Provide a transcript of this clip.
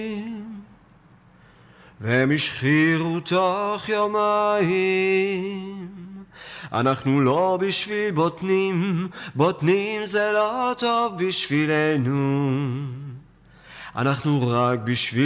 והם השחירו תוך יומיים. אנחנו לא בשביל בוטנים, בוטנים זה לא טוב בשבילנו. אנחנו רק בשביל